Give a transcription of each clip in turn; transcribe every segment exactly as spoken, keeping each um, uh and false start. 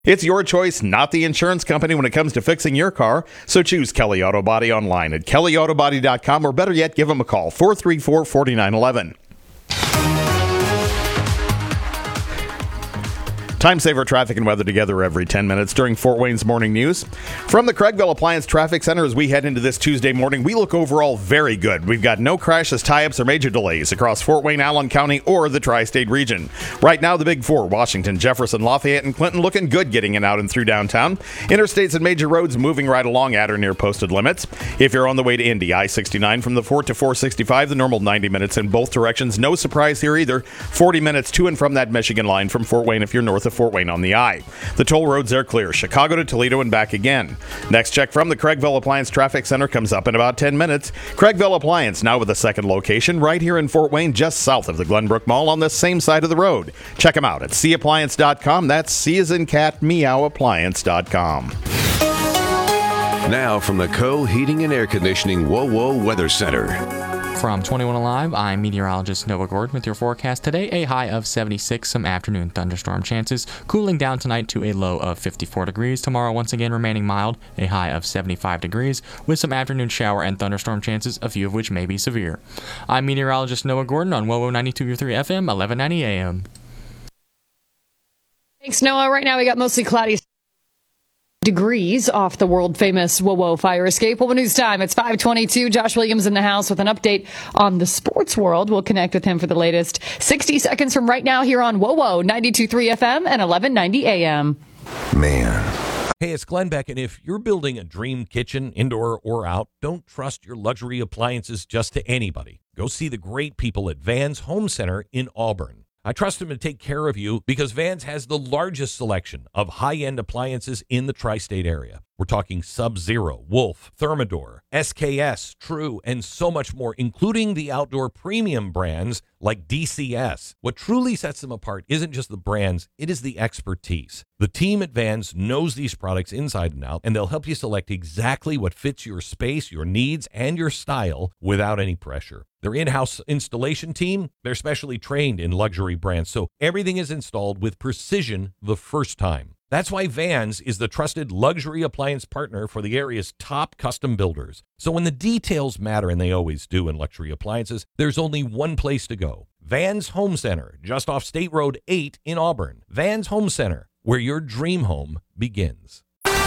It's your choice, not the insurance company when it comes to fixing your car. So choose Kelly Auto Body online at kelly auto body dot com, or better yet, give them a call, four three four, four nine one one. Time saver traffic and weather together every ten minutes during Fort Wayne's morning news. From the Craigville Appliance Traffic Center, as we head into this Tuesday morning, we look overall very good. We've got no crashes, tie-ups, or major delays across Fort Wayne, Allen County, or the tri-state region. Right now, the big four, Washington, Jefferson, Lafayette, and Clinton, looking good getting in out and through downtown. Interstates and major roads moving right along at or near posted limits. If you're on the way to Indy, I sixty-nine from the Fort to four sixty-five, the normal ninety minutes in both directions. No surprise here either. forty minutes to and from that Michigan line from Fort Wayne if you're north of Fort Wayne on the I. The toll roads are clear. Chicago to Toledo and back again. Next check from the Craigville Appliance Traffic Center comes up in about ten minutes. Craigville Appliance now with a second location right here in Fort Wayne, just south of the Glenbrook Mall on the same side of the road. Check them out at c appliance dot com. That's C as in cat, meow, appliance dot com. Now from the Co Heating and Air Conditioning WoWo Weather Center. From twenty-one Alive, I'm meteorologist Noah Gordon with your forecast today. A high of seventy-six, some afternoon thunderstorm chances. Cooling down tonight to a low of fifty-four degrees. Tomorrow, once again, remaining mild, a high of seventy-five degrees, with some afternoon shower and thunderstorm chances, a few of which may be severe. I'm meteorologist Noah Gordon on WoWo ninety-two point three F M, eleven ninety A M. Thanks, Noah. Right now, we got mostly cloudy degrees off the world-famous WoWo fire escape. WoWo News Time. It's five twenty-two. Josh Williams in the house with an update on the sports world. We'll connect with him for the latest sixty seconds from right now here on WoWo ninety-two point three F M and eleven ninety A M. Man. Hey, it's Glenn Beck, and if you're building a dream kitchen, indoor or out, don't trust your luxury appliances just to anybody. Go see the great people at Vans Home Center in Auburn. I trust them to take care of you because Vans has the largest selection of high-end appliances in the tri-state area. We're talking Sub-Zero, Wolf, Thermador, S K S, True, and so much more, including the outdoor premium brands like D C S. What truly sets them apart isn't just the brands, it is the expertise. The team at Vans knows these products inside and out, and they'll help you select exactly what fits your space, your needs, and your style without any pressure. Their in-house installation team, they're specially trained in luxury brands, so everything is installed with precision the first time. That's why Vans is the trusted luxury appliance partner for the area's top custom builders. So when the details matter, and they always do in luxury appliances, there's only one place to go. Vans Home Center, just off State Road eight in Auburn. Vans Home Center, where your dream home begins.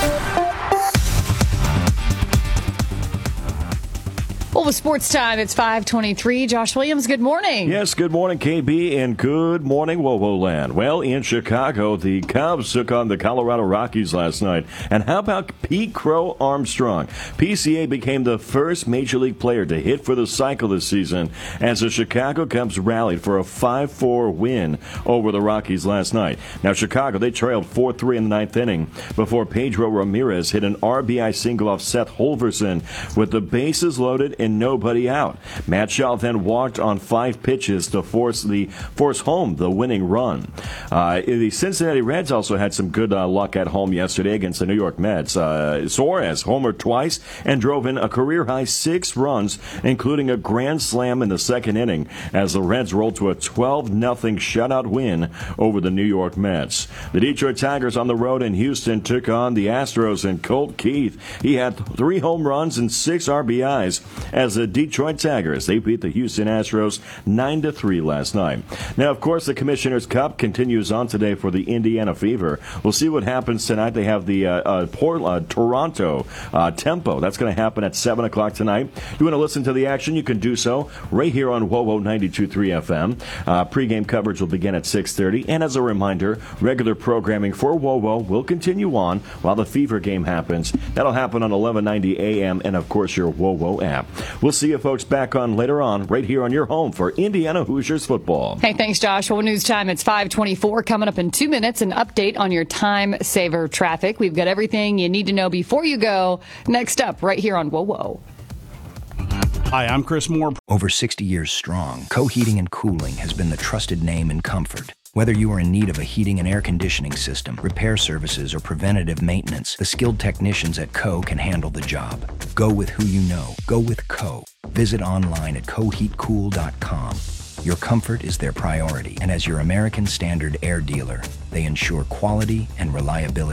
Well, with sports time, it's five twenty-three. Josh Williams, good morning. Yes, good morning, K B, and good morning, WoWo Land. Well, in Chicago, the Cubs took on the Colorado Rockies last night. And how about Pete Crow Armstrong? P C A became the first Major League player to hit for the cycle this season as the Chicago Cubs rallied for a five four win over the Rockies last night. Now, Chicago, they trailed four three in the ninth inning before Pedro Ramirez hit an R B I single off Seth Holverson with the bases loaded and nobody out. Matt Shaw then walked on five pitches to force the force home the winning run. Uh, the Cincinnati Reds also had some good uh, luck at home yesterday against the New York Mets. Uh, Suarez homered twice and drove in a career-high six runs, including a grand slam in the second inning, as the Reds rolled to a twelve nothing shutout win over the New York Mets. The Detroit Tigers on the road in Houston took on the Astros, and Colt Keith, he had three home runs and six R B Is as the Detroit Tigers, they beat the Houston Astros nine to three last night. Now, of course, the Commissioner's Cup continues on today for the Indiana Fever. We'll see what happens tonight. They have the uh, uh, Port, uh, Toronto uh, Tempo. That's going to happen at seven o'clock tonight. If you want to listen to the action, you can do so right here on WoWo ninety-two point three F M. Uh, pre-game coverage will begin at six thirty. And as a reminder, regular programming for WoWo will continue on while the Fever game happens. That'll happen on eleven ninety A M and, of course, your WoWo app. We'll see you folks back on later on right here on your home for Indiana Hoosiers football. Hey, thanks, Josh. Well, news time. It's five twenty-four. Coming up in two minutes, an update on your time saver traffic. We've got everything you need to know before you go. Next up, right here on WoWo. Hi, I'm Chris Moore. Over sixty years strong, Co Heating and Cooling has been the trusted name in comfort. Whether you are in need of a heating and air conditioning system, repair services, or preventative maintenance, the skilled technicians at Co can handle the job. Go with who you know. Go with Co. Visit online at co heat cool dot com. Your comfort is their priority, and as your American Standard Air dealer, they ensure quality and reliability.